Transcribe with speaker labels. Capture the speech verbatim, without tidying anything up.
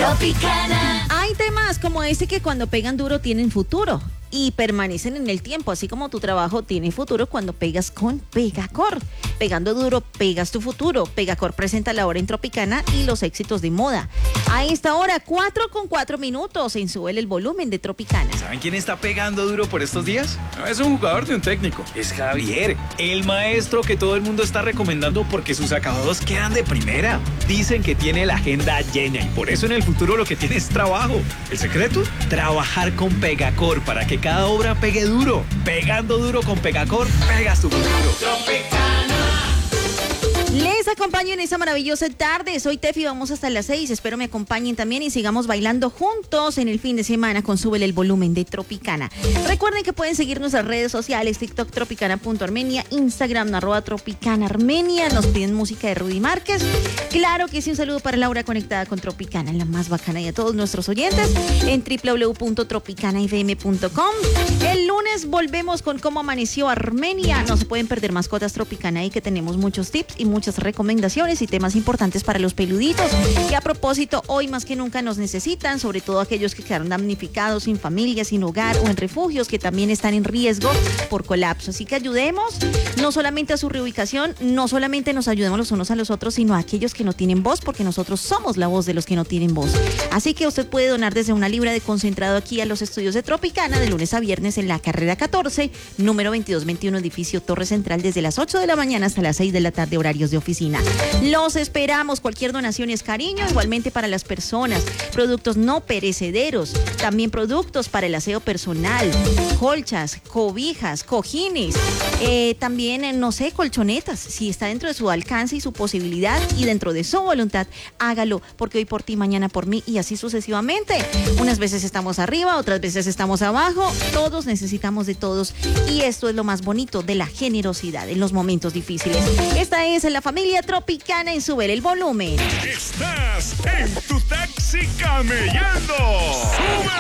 Speaker 1: Tropicana.
Speaker 2: Hay temas como ese que cuando pegan duro tienen futuro y permanecen en el tiempo, así como tu trabajo tiene futuro cuando pegas con Pegacor. Pegando duro, pegas tu futuro. Pegacor presenta la hora en Tropicana y los éxitos de moda. A esta hora, cuatro con cuatro minutos, en Súbele el volumen de Tropicana.
Speaker 3: ¿Saben quién está pegando duro por estos días? No es un jugador de un técnico, es Javier, el maestro que todo el mundo está recomendando porque sus acabados quedan de primera. Dicen que tiene la agenda llena y por eso en el futuro lo que tiene es trabajo. ¿El secreto? Trabajar con Pegacor para que cada obra pegue duro. Pegando duro con Pegacor, pegas tu futuro.
Speaker 1: Tropicana.
Speaker 2: Les acompaño en esta maravillosa tarde. Soy Tefi, vamos hasta las seis. Espero me acompañen también y sigamos bailando juntos en el fin de semana con Súbele el volumen de Tropicana. Recuerden que pueden seguir nuestras redes sociales, TikTok tropicana punto armenia, Instagram arroba tropicana armenia. Nos piden música de Rudy Márquez. Claro que sí, un saludo para Laura conectada con Tropicana, la más bacana, y a todos nuestros oyentes en doble u doble u doble u punto tropicana f m punto com. El lunes volvemos con cómo amaneció Armenia. No se pueden perder Mascotas Tropicana y que tenemos muchos tips y muchas recomendaciones y temas importantes para los peluditos. Y a propósito, hoy más que nunca nos necesitan, sobre todo aquellos que quedaron damnificados, sin familia, sin hogar o en refugios que también están en riesgo por colapso. Así que ayudemos no solamente a su reubicación, no solamente nos ayudemos los unos a los otros, sino a aquellos que no tienen voz, porque nosotros somos la voz de los que no tienen voz. Así que usted puede donar desde una libra de concentrado aquí a los estudios de Tropicana de lunes a viernes en la carrera catorce, número veintidós veintiuno, edificio Torre Central, desde las ocho de la mañana hasta las seis de la tarde, horarios de oficina. Los esperamos. Cualquier donación es cariño, igualmente para las personas. Productos no perecederos, también productos para el aseo personal, colchas, cobijas, cojines, eh, también, eh, no sé, colchonetas. Si está dentro de su alcance y su posibilidad y dentro de su voluntad, hágalo, porque hoy por ti, mañana por mí y así sucesivamente. Unas veces estamos arriba, otras veces estamos abajo. Todos necesitamos de todos y esto es lo más bonito de la generosidad en los momentos difíciles. Esta es la familia Tropicana en Súbele el volumen.
Speaker 4: Estás en tu taxi camellando. ¡Sube!